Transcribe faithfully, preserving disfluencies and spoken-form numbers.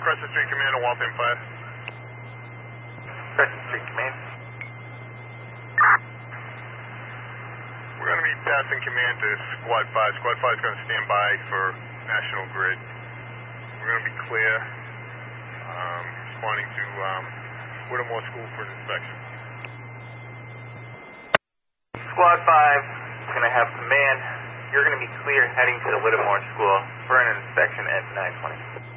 Crescent Street Command and Waltham five. Crescent Street Command. We're going to be passing command to Squad five. Squad five is going to stand by for National Grid. We're going to be clear, um, responding to um, Whittemore School for an inspection. Squad five is going to have command. You're going to be clear heading to the Whittemore School for an inspection at nine twenty.